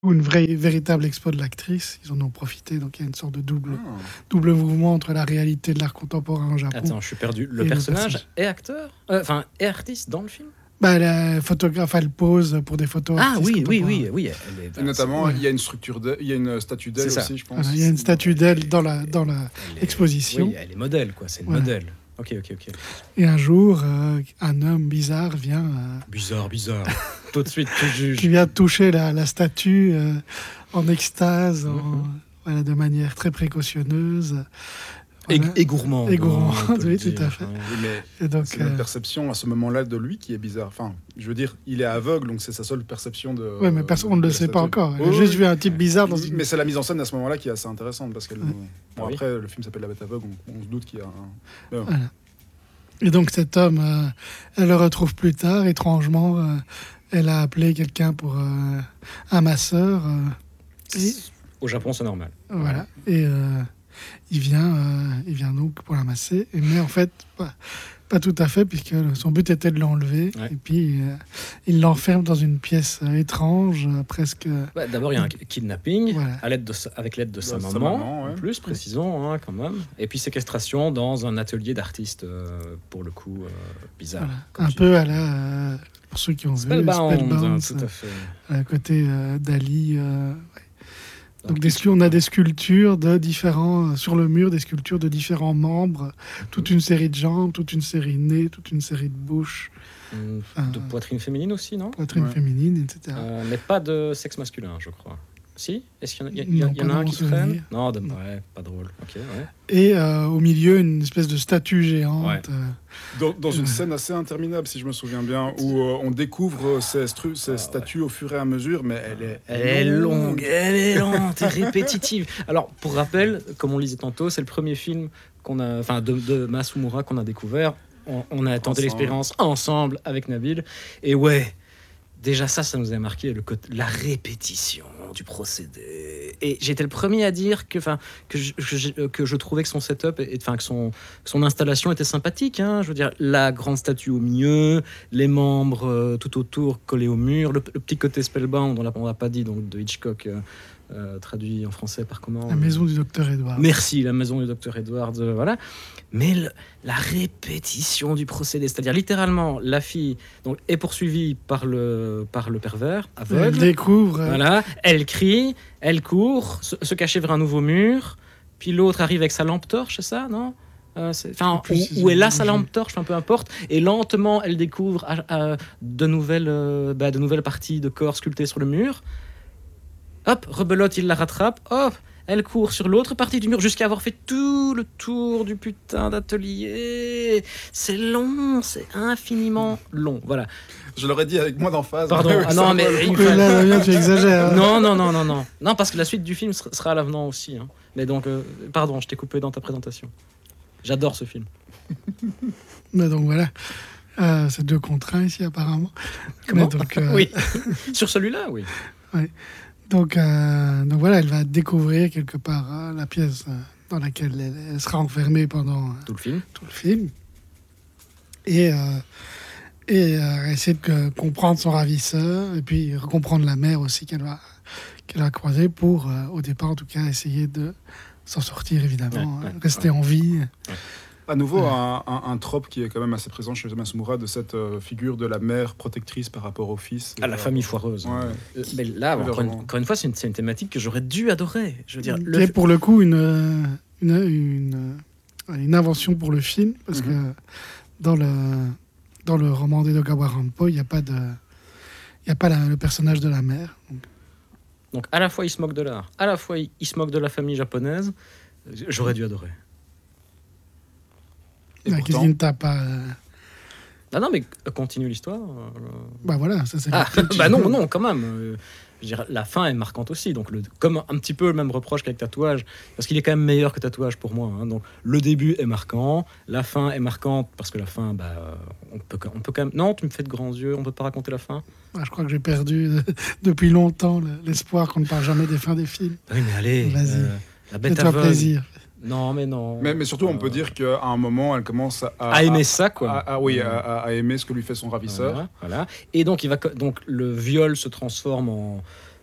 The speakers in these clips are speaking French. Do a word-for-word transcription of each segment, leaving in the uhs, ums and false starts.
Ou une vraie, véritable expo de l'actrice. Ils en ont profité, donc il y a une sorte de double, Ah. double mouvement entre la réalité de l'art contemporain au Japon. Attends, je suis perdu. Le Et le personnage personnage. est acteur Euh, Enfin, est artiste dans le film Bah, la photographe, elle pose pour des photos. Ah artistes oui, oui, contemporains. oui, oui. Elle est, Et notamment, ouais. il y a une structure, de- il y a une statue d'elle C'est ça. aussi, je pense. Voilà, il y a une statue d'elle dans la, dans la elle est- exposition. Oui, elle est modèle, quoi. C'est une Voilà. modèle. Ok, ok, ok. Et un jour, euh, un homme bizarre vient, euh, Bizarre, bizarre. Tout de suite, tu juges. qui vient toucher la, la statue euh, en extase, en- Mhm. voilà, de manière très précautionneuse. Et, Voilà. et gourmand. Et gourmand, on peut le oui, tout dire. à fait. Ouais. Oui, mais Et donc, c'est notre euh, perception à ce moment-là de lui qui est bizarre. Enfin, je veux dire, il est aveugle, donc c'est sa seule perception de. ouais, mais personne, on ne de le la sait pas statue. encore. Elle a Oui, juste oui. vu un type bizarre dans une. Mais c'est la mise en scène à ce moment-là qui est assez intéressante parce qu'elle. Ouais. Bon, Ah oui. après, le film s'appelle La Bête aveugle, on, on se doute qu'il y a un. Mais bon. Voilà. Et donc cet homme, euh, elle le retrouve plus tard. Étrangement, euh, elle a appelé quelqu'un pour euh, un masseur. euh, et Au Japon, c'est normal. voilà. Et euh, il vient, euh, il vient donc pour la masser. Et mais en fait, pas, pas tout à fait, puisque son but était de l'enlever. Ouais. Et puis euh, il l'enferme dans une pièce euh, étrange, euh, presque. Bah, D'abord, il y a un kidnapping Voilà. à l'aide de sa- avec l'aide de sa De sa maman, maman, ouais. en plus, précisons, hein, quand même. Et puis séquestration dans un atelier d'artiste, euh, pour le coup, euh, bizarre. Voilà. comme Un tu peu dis. à la. euh, pour ceux qui ont vu Spellbound, Spellbound, tout à fait. à côté euh, d'Ali. euh, ouais. Donc Donc, des scu- on a des sculptures de différents sur le mur, des sculptures de différents membres, toute une série de jambes, toute une série de nez, toute une série de bouches, Hum, Ah. De poitrine féminine aussi, non poitrine Ouais. féminine, et cetera. Euh, Mais pas de sexe masculin, je crois. Si Est-ce qu'il y en a, il y a- il y a- Non, il y en pas a un dans qui mon traîne souvenir. Non, de... Non. ouais, pas drôle. Ok, ouais. Et euh, au milieu, une espèce de statue géante. Ouais. euh, Dans, dans une scène assez interminable, si je me souviens bien, où euh, on découvre ces, stru- ces Ah, ouais. statues au fur et à mesure, mais elle est. Elle est longue, elle est lente et répétitive. Alors, pour rappel, comme on le disait tantôt, c'est le premier film qu'on a, enfin, de, de Masumura qu'on a découvert. On, on a tenté Ensemble. l'expérience ensemble avec Nabil. Et ouais, déjà ça, ça nous a marqué le côté, la répétition du procédé. Et j'étais le premier à dire que, enfin, que je, que je- que je trouvais que son setup, et, enfin, que son, que son installation était sympathique. Hein. Je veux dire, la grande statue au milieu, les membres euh, tout autour collés au mur, le, le petit côté Spellbound, on l'a, on l'a pas dit, donc de Hitchcock, euh, euh, traduit en français par comment La maison du docteur Edward. Merci, la maison du docteur Edwards, euh, voilà. Mais le- la répétition du procédé, c'est-à-dire littéralement, la fille donc, est poursuivie par le, par le pervers, Elle aveugle. découvre. euh, Voilà, elle crie, elle court, se, se cacher vers un nouveau mur, puis l'autre arrive avec sa lampe torche, c'est ça, non Euh, c'est- Enfin, Je sais plus si où, où c'est elle a sa bougé. lampe torche, enfin, peu importe, et lentement elle découvre ah, ah, de, nouvelles, euh, bah, de nouvelles parties de corps sculptées sur le mur. Hop, rebelote, il la rattrape, hop, elle court sur l'autre partie du mur jusqu'à avoir fait tout le tour du putain d'atelier. C'est long, c'est infiniment long, voilà. Je l'aurais dit avec moi d'emphase. Pardon, ah non, mais il me Oui, fallait- là, là, tu exagères. hein. non, non, non, non, non. Non, parce que la suite du film ser- sera à l'avenant aussi. hein. Mais donc, euh, pardon, je t'ai coupé dans ta présentation. J'adore ce film. Mais donc voilà. Euh, c'est deux contre un ici, apparemment. Comment Mais donc, euh, Oui. Sur celui-là, oui. Donc, euh, donc voilà, elle va découvrir quelque part euh, la pièce euh, dans laquelle elle, elle sera enfermée pendant euh, Tout le film. tout le film. Et, euh, et euh, essayer de euh, comprendre son ravisseur, et puis comprendre la mère aussi qu'elle va, qu'elle va croiser pour, euh, au départ en tout cas, essayer de s'en sortir, évidemment, Ouais, euh, ouais, rester en vie. À nouveau, un, un, un trope qui est quand même assez présent chez Masumura de cette euh, figure de la mère protectrice par rapport au fils. À la famille foireuse. Ouais. Euh, Mais là, Oui, encore une, vraiment. encore une fois, c'est une, c'est une thématique que j'aurais dû adorer. Je veux dire, Qui le, est pour le coup une, euh, une, une, euh, une invention pour le film, parce Mhm. que dans le, dans le roman d'Edogawa Rampo, il n'y a pas, de, il y a pas la- le personnage de la mère. Donc, donc, à la fois, il se moque de l'art, à la fois, il, il se moque de la famille japonaise. J'aurais dû adorer. Et là, qu'est-ce pourtant- qui ne t'a pas... euh, Ah non, mais continue l'histoire. euh, Bah voilà, ça c'est... Ah, le pitch. bah non, non, quand même. Euh, je veux dire, la fin est marquante aussi. Donc, le, comme un petit peu le même reproche qu'avec Tatouage, parce qu'il est quand même meilleur que Tatouage pour moi. hein. Donc, le début est marquant, la fin est marquante, parce que la fin, bah, euh, on peut, on peut quand même. Non, tu me fais de grands yeux, on peut pas raconter la fin. Ah, je crois que j'ai perdu euh, depuis longtemps le- l'espoir qu'on ne parle jamais des fins des films. Oui, mais allez, Vas-y. euh, la bête Fais-toi aveugle. plaisir. Non, mais non. Mais, mais surtout, on peut Euh, dire qu'à un moment, elle commence à, à aimer ça, quoi. à- à- oui, à, à- à aimer ce que lui fait son ravisseur. Voilà, voilà. Et donc, il va, co- donc, le viol se transforme en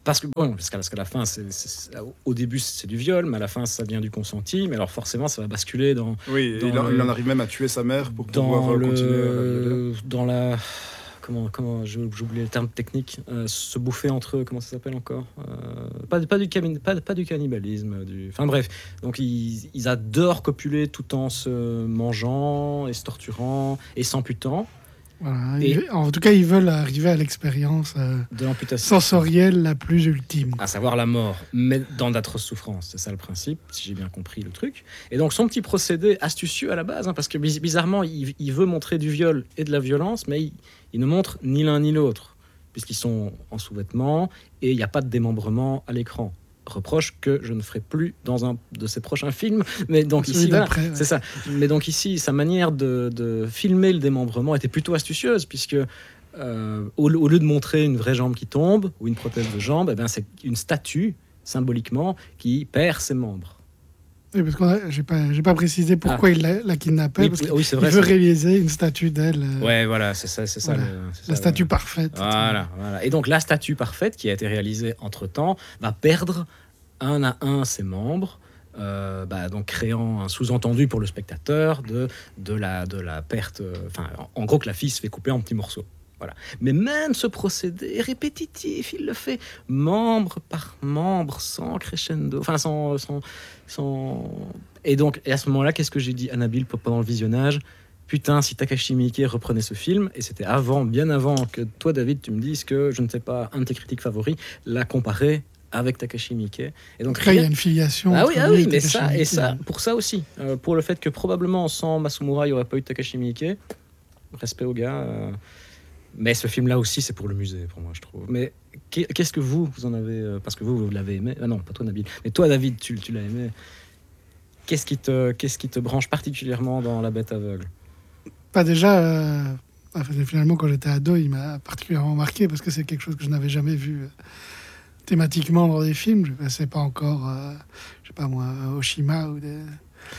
Parce que bon, parce qu'à, parce qu'à la fin, c'est, c'est- c'est- au début c'est du viol, mais à la fin ça vient du consenti. Mais alors forcément, ça va basculer dans Oui, et Dans il, en, le- il en arrive même à tuer sa mère pour pouvoir dans euh, continuer à la violer. le dans la comment comment je- j'oublie le terme technique, euh, se bouffer entre eux, comment ça s'appelle encore. Euh, pas pas du cami- pas, pas du cannibalisme, du enfin bref. Donc ils, ils adorent copuler tout en se mangeant et se torturant et s'amputant Voilà. Et- Ils- en tout cas, ils veulent arriver à l'expérience euh, de l'amputation. sensorielle la plus ultime. À savoir la mort, mais dans d'atroces souffrances. C'est ça le principe, si j'ai bien compris le truc. Et donc son petit procédé astucieux à la base, hein, parce que biz- bizarrement, il, il veut montrer du viol et de la violence, mais il, il ne montre ni l'un ni l'autre, puisqu'ils sont en sous-vêtements et il n'y a pas de démembrement à l'écran. Reproche que je ne ferai plus dans un de ses prochains films. Mais donc Celui ici, voilà, d'après, ouais. c'est ça. Mais donc ici, sa manière de, de filmer le démembrement était plutôt astucieuse, puisque euh, au, au lieu de montrer une vraie jambe qui tombe ou une prothèse de jambe, eh ben, c'est une statue symboliquement qui perd ses membres. Oui, parce que j'ai pas, j'ai pas précisé pourquoi il la, la kidnappait, Oui, parce oui, qu'il oui, c'est vrai. veut ça. réaliser une statue d'elle, euh, Ouais, voilà, c'est ça, c'est ça. Voilà. le- c'est la ça, statue voilà. parfaite. Voilà, voilà. Et donc la statue parfaite qui a été réalisée entre-temps va perdre un à un ses membres, euh, bah, donc créant un sous-entendu pour le spectateur de, de, la, de la perte, euh, enfin en, en gros que la fille se fait couper en petits morceaux. Voilà. Mais même ce procédé est répétitif, il le fait membre par membre, sans crescendo, enfin sans, sans, sans... Et donc, et à ce moment-là, qu'est-ce que j'ai dit à Nabil pendant le visionnage? Putain, si Takashi Miike reprenait ce film, et c'était avant, bien avant que toi, David, tu me dises que, je ne sais pas, un de tes critiques favoris l'a comparé avec Takashi Miike. Et donc, Après, il y a rien... une filiation. Ah oui, entre ah lui oui, et mais Takashi ça, et Miike. ça, pour ça aussi, euh, pour le fait que probablement sans Masumura, il n'y aurait pas eu de Takashi Miike. Respect au gars. euh, Mais ce film-là aussi, c'est pour le musée, pour moi, je trouve. Mais qu'est- qu'est-ce que vous, vous en avez... euh, Parce que vous, vous l'avez aimé. Ah non, pas toi, Nabil. Mais toi, David, tu, tu l'as aimé. Qu'est-ce qui, te, qu'est-ce qui te branche particulièrement dans La Bête aveugle? Pas déjà, euh, enfin, finalement, quand j'étais ado, il m'a particulièrement marqué parce que c'est quelque chose que je n'avais jamais vu euh, thématiquement dans des films. Je ne connaissais pas encore, euh, je sais pas moi, Oshima ou des,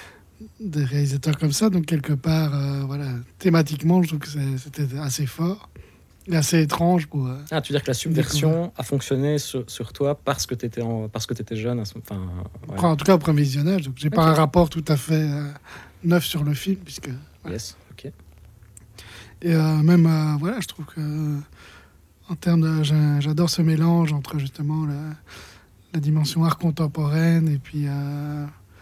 des réalisateurs comme ça. Donc, quelque part, euh, voilà, thématiquement, je trouve que c'est- c'était assez fort et assez étrange pour. euh, Ah, tu veux dire que la subversion a fonctionné sur, sur toi parce que tu étais, parce que t'étais jeune à ce- enfin, ouais. En tout cas, au premier visionnage. Donc, j'ai pas Ok. un rapport tout à fait euh, neuf sur le film, puisque. Yes, ok. Et euh, même, euh, voilà, je trouve que, euh, en termes de. j'a- J'adore ce mélange entre justement la, la dimension art contemporaine et puis euh,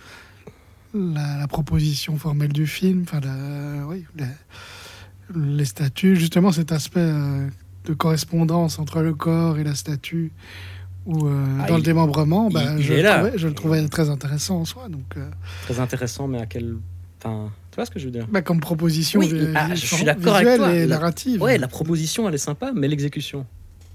la, la proposition formelle du film, enfin, la- oui, la- les statues, justement cet aspect euh, de correspondance entre le corps et la statue, ou euh, Ah, dans il- le démembrement, bah, il- il je, est le là. trouvais, je le trouvais très intéressant en soi. Donc, euh, Très intéressant, mais à quel... Enfin, tu vois ce que je veux dire? bah, comme proposition Oui, vi- ah, je suis vi- d'accord avec visuelle toi. et La- narrative. Ouais, la proposition, elle est sympa, mais l'exécution...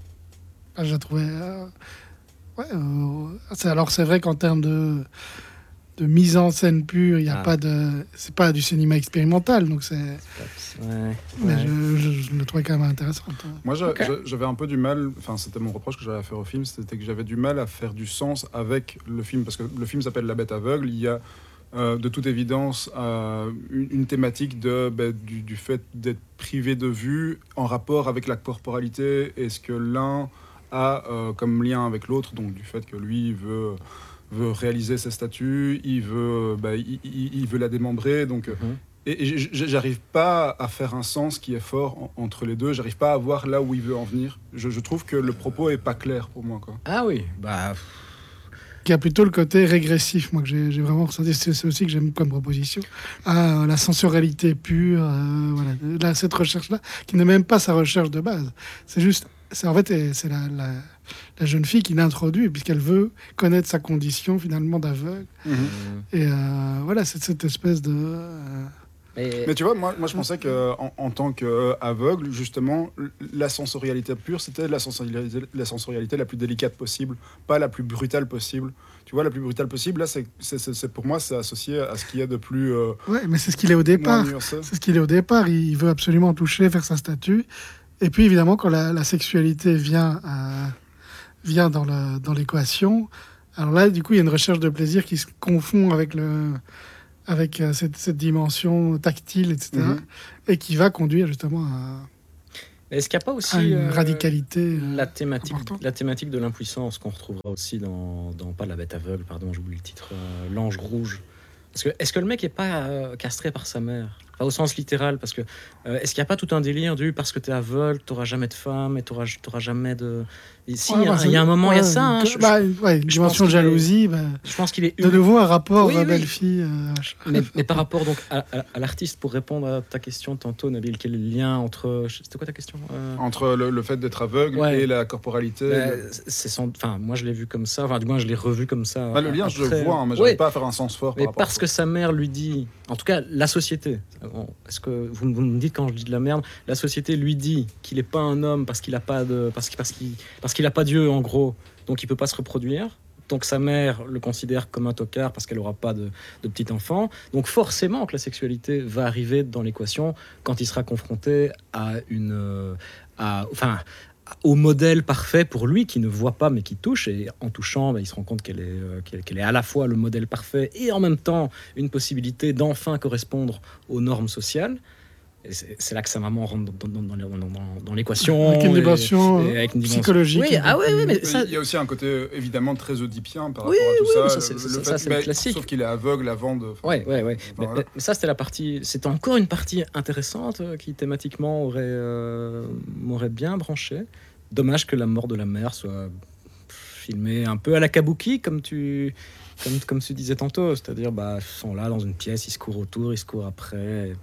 Ah, je la trouvais. euh, ouais, euh, c'est- alors, c'est vrai qu'en termes de, de mise en scène pure, il y a Ah. pas de. C'est pas du cinéma expérimental, donc c'est. Ouais, Mais ouais. je, je- je le trouvais quand même intéressant. Moi, j'a- Ok. j'a- j'avais un peu du mal, enfin, c'était mon reproche que j'avais à faire au film, c'était que j'avais du mal à faire du sens avec le film, parce que le film s'appelle La Bête aveugle, il y a euh, de toute évidence euh, une, une thématique de, ben, du, du fait d'être privé de vue en rapport avec la corporalité et ce que l'un a euh, comme lien avec l'autre, donc du fait que lui veut, veut réaliser ses statuts, il veut, ben, il, il- il veut la démembrer, donc... euh, Mhm. Et, et j- j- j'arrive pas à faire un sens qui est fort en- entre les deux. J'arrive pas à voir là où il veut en venir. Je, je trouve que le propos est pas clair pour moi, quoi. Ah oui, bah... Qui a plutôt le côté régressif, moi, que j'ai j'ai vraiment ressenti. C'est c'est aussi que j'aime comme proposition. Ah, la sensorialité pure, euh, voilà. Là, cette recherche-là, qui n'est même pas sa recherche de base. C'est juste. C'est en fait, et c'est la, la, la jeune fille qui l'introduit, puisqu'elle veut connaître sa condition, finalement, d'aveugle. euh, Et euh, voilà, c'est cette espèce de. euh, mais- Mais tu vois, moi, moi je pensais qu'en en, en tant qu'aveugle, justement, la sensorialité pure, c'était la sensorialité, la sensorialité la plus délicate possible, pas la plus brutale possible. Tu vois, la plus brutale possible, là, c'est, c'est, c'est- c'est- pour moi, c'est associé à ce qu'il y a de plus euh, Ouais, mais c'est ce qu'il est au moins départ. nuancé. C'est ce qu'il est au départ. Il veut absolument toucher, faire sa statue. Et puis, évidemment, quand la, la sexualité vient, euh, vient dans, le, dans l'équation, alors là, du coup, il y a une recherche de plaisir qui se confond avec, le, avec euh, cette, cette dimension tactile, et cetera. Mhm. Et qui va conduire justement à. Est-ce qu'il n'y a pas aussi a une euh, radicalité euh, la thématique, importante. la thématique de l'impuissance qu'on retrouvera aussi dans, dans pas la bête aveugle, pardon, j'oublie le titre, euh, l'ange rouge. Parce que est-ce que le mec est pas euh, castré par sa mère? Pas au sens littéral, parce que euh, est-ce qu'il n'y a pas tout un délire du parce que t'es aveugle, t'auras jamais de femme et t'auras, t'auras jamais de. Et si, il Ouais, y, a- bah, il y a un moment, il y a ouais, ça. hein, je, bah, ouais, une je dimension de pense qu'il est- jalousie. Bah, je pense qu'il est. de nouveau, un rapport Oui, euh, oui. belle-fille. euh, Mais, mais par rapport donc à, à- à l'artiste, pour répondre à ta question tantôt, Nabil, quel est le lien entre. C'était quoi ta question Euh, Entre le, le fait d'être aveugle Ouais. et la corporalité. bah, le... c'est sans- enfin, moi je l'ai vu comme ça. Enfin, du moins, je l'ai revu comme ça. Bah, le lien, je après. le vois, hein, mais Ouais. j'arrive pas à faire un sens fort. Mais par rapport à parce ça. que sa mère lui dit, en tout cas la société, bon, est-ce que vous, me- vous me dites quand je dis de la merde, la société lui dit qu'il n'est pas un homme parce qu'il a pas de, parce qu'il, parce qu'il, parce qu'il a pas Dieu en gros, donc il peut pas se reproduire. Donc sa mère le considère comme un tocard parce qu'elle aura pas de, de petit enfant. Donc forcément que la sexualité va arriver dans l'équation quand il sera confronté à une, euh, à, enfin. au modèle parfait pour lui qui ne voit pas mais qui touche, et en touchant bah, il se rend compte qu'elle est, euh, qu'elle, qu'elle est à la fois le modèle parfait et en même temps une possibilité d'enfin correspondre aux normes sociales. Et c'est, c'est là que sa maman rentre dans, dans, dans, dans, dans- dans l'équation Avec une et- dimension et avec une dimension psychologique. oui, ah oui, oui, mais Mais ça, il y a aussi un côté évidemment très oedipien par Oui, rapport à tout oui, ça. mais ça, c'est- le ça, fait- ça, c'est le mais classique. Sauf qu'il est aveugle avant de. enfin, ouais, ouais, ouais. enfin, Mais, voilà. mais ça, c'était la partie. C'était encore une partie intéressante euh, qui thématiquement aurait euh, m'aurait bien branché. Dommage que la mort de la mère soit filmée un peu à la kabuki, comme tu comme comme tu disais tantôt, c'est-à-dire bah ils sont là dans une pièce, ils se courent autour, ils se courent après.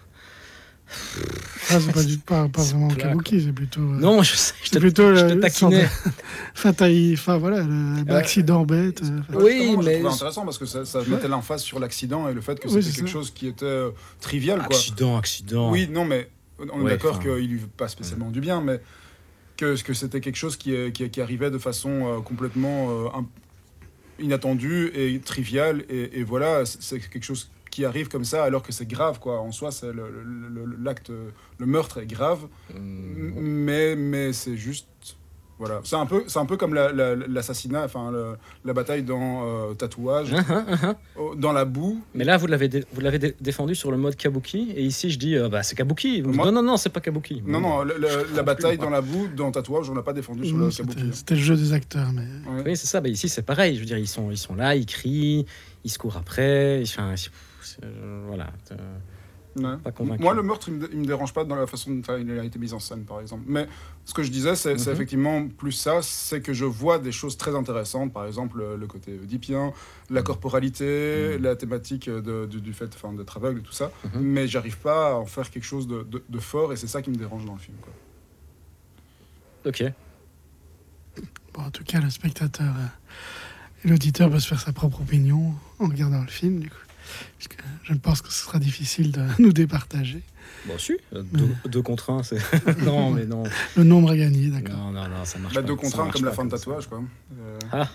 Ça, c'est pas, du, pas, pas C'est vraiment plat, kabuki, c'est plutôt. euh, Non, je sais, je c'est te, plutôt je le- te taquinais. Enfin, t'as- enfin, voilà, le- Euh, l'accident bête. euh, enfin, Oui, Justement, moi, mais- je trouvais intéressant parce que ça, ça mettait l'emphase sur l'accident et le fait que Oui, c'était c'est quelque ça. chose qui était euh, trivial, quoi. Accident, accident. Oui, non, mais on est Ouais, d'accord enfin, qu'il lui veut pas spécialement du bien, mais que, que c'était quelque chose qui, est- qui, qui arrivait de façon euh, complètement euh, imp- inattendue et triviale, et, et voilà, c'est c'est quelque chose qui arrive comme ça alors que c'est grave, quoi. En soi, c'est le- le- le- l'acte, le meurtre est grave, Hum, mais, mais c'est juste. Voilà, c'est un peu, c'est un peu comme la- la- l'assassinat, enfin le- la bataille dans euh, Tatouage, hein, hein, hein. au- dans la boue. Mais là, vous l'avez, dé- vous l'avez dé- défendu sur le mode kabuki, et ici, je dis, euh, bah, c'est kabuki. Vous me dites, Moi- non, non, non, c'est pas kabuki. Non, non, le- le- la bataille plus, dans la boue, dans Tatouage, on l'a pas défendu sur non, le C'était kabuki. c'était le jeu des acteurs, mais. Ouais. Oui, c'est ça. Bah, ici, c'est pareil. Je veux dire, ils sont, ils sont là, ils crient, ils se courent après. Ils, enfin, c'est- c'est- euh, voilà. Euh, Ouais. Pas convaincu. Moi, le meurtre, il me, dé- il me dérange pas dans la façon dont enfin, il a été mis en scène, par exemple. Mais ce que je disais, c'est c'est Mhm. effectivement plus ça, c'est que je vois des choses très intéressantes, par exemple le, le côté oedipien, la corporalité, Mhm. la thématique de- du, du fait enfin, d'être aveugle et tout ça, Mhm. mais j'arrive pas à en faire quelque chose de, de- de fort, et c'est ça qui me dérange dans le film, quoi. Ok. Bon, en tout cas, le spectateur euh, et l'auditeur peut se faire sa propre opinion en regardant le film, du coup. Puisque je pense que ce sera difficile de nous départager. Bon, si. euh, deux, deux contre un, c'est. non, mais non. Le nombre à gagner, d'accord. Non, non, non, ça marche Bah, pas. deux ça contre un, marche comme la pas fin de comme ça. Tatouage, quoi. Euh,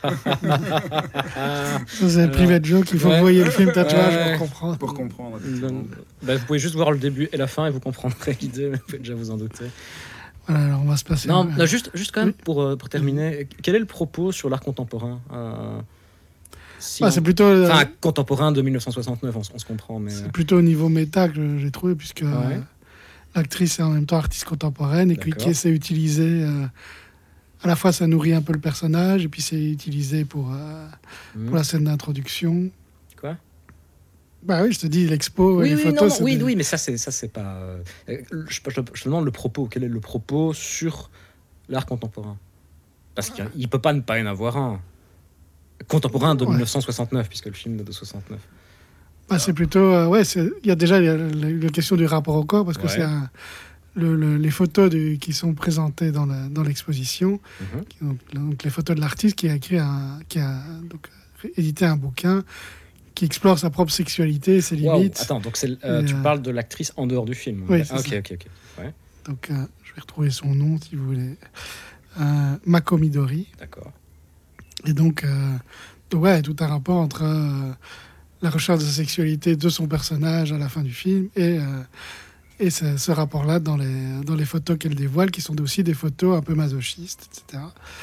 Ah, Ça, c'est un Alors- private joke, il faut que Ouais. vous voyez le film Tatouage Ouais. pour comprendre. pour comprendre. donc, bah, vous pouvez juste voir le début et la fin et vous comprendrez l'idée, mais vous pouvez déjà vous en douter. Voilà, alors on va se passer. Non, euh, non, juste, juste quand même oui. pour, euh, pour terminer, quel est le propos sur l'art contemporain euh, si ah, on- c'est plutôt, euh, Enfin, contemporain de mille neuf cent soixante-neuf, on, s- on se comprend, mais. c'est plutôt au niveau méta que j'ai trouvé, puisque euh, Ouais. l'actrice est en même temps artiste contemporaine et qui, D'accord. qui essaie d'utiliser. euh, à la fois, ça nourrit un peu le personnage, et puis c'est utilisé pour, euh, Hmm. pour la scène d'introduction. Quoi Bah oui, je te dis, l'expo, Oui, les oui, photos. non, non, c'est oui, des- oui, mais ça, c'est ça, c'est pas. euh, je, je, je te demande le propos. Quel est le propos sur l'art contemporain? Parce qu'il ne peut pas ne pas y en avoir un. Contemporain de Ouais. mille neuf cent soixante-neuf, puisque le film date de soixante-neuf. Bah, c'est plutôt. euh, ouais, c'est- il y a déjà il y a la, la question du rapport au corps, parce que Ouais. c'est un- le- le- les photos du- qui sont présentées dans la- dans l'exposition. Mhm. Qui- Donc, donc les photos de l'artiste qui a écrit un, qui a donc édité un bouquin qui explore sa propre sexualité et ses Waouh, limites. attends, donc c'est, euh, Et, tu euh, parles de l'actrice en dehors du film. Oui, Ah, c'est ok, ça. ok, ok. Ouais, Donc euh, je vais retrouver son nom si vous voulez. Euh, Mako Midori. d'accord. Et donc, euh, donc, ouais, tout un rapport entre euh, la recherche de sa sexualité de son personnage à la fin du film et, euh, et ce, ce rapport-là dans les, dans les photos qu'elle dévoile, qui sont aussi des photos un peu masochistes, et cetera.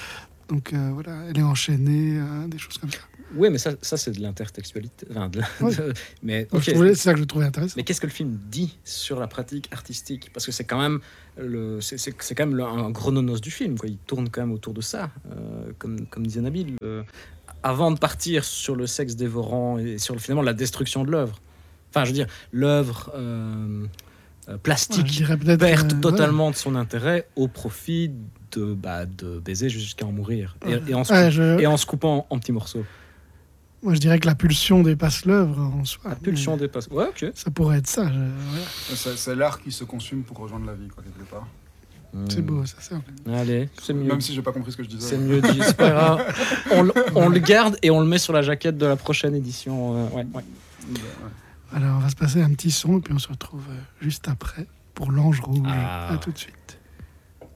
Donc euh, voilà, elle est enchaînée, euh, des choses comme ça. Oui, mais ça, ça c'est de l'intertextualité. Enfin, de la- Ouais. de- mais Donc, ok. je trouvais- c'est ça que je trouvais intéressant. Mais qu'est-ce que le film dit sur la pratique artistique? Parce que c'est quand même le, c'est, c'est, c'est quand même le- un gros nonos du film. Quoi. Il tourne quand même autour de ça, euh, comme, comme disait Nabil. Euh, avant de partir sur le sexe dévorant et sur finalement la destruction de l'œuvre. Enfin, je veux dire, l'œuvre euh, euh, Ouais, plastique je dirais peut-être, perd euh, totalement de son intérêt au profit de, bah, de baiser jusqu'à en mourir. Et, et en, se, ouais, je- et en se coupant en petits morceaux. Moi, je dirais que la pulsion dépasse l'œuvre en soi. La pulsion Mais dépasse. Ouais, ok. ça pourrait être ça. je- voilà. C'est, c'est l'art qui se consume pour rejoindre la vie, quoi, quelque part. C'est beau, ça. ça. Allez, c'est mieux. Même si j'ai pas compris ce que je disais. C'est mieux dit, c'est pas grave. On, le- on le garde et on le met sur la jaquette de la prochaine édition. euh, ouais, ouais. Ouais. Alors, on va se passer un petit son et puis on se retrouve euh, juste après pour l'Ange Rouge. Ah. À tout de suite.